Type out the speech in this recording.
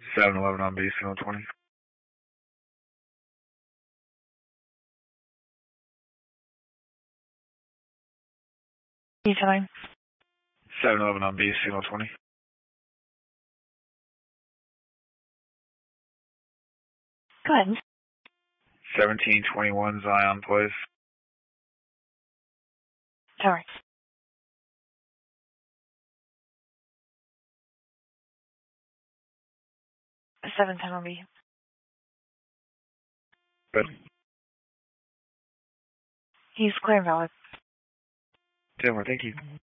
711 on B, signal 20. Time. 711 on B, signal 20. Go ahead. 1721 Zion Place. Tower. 710 on B. Good. He's clear and valid. 10-4, thank you.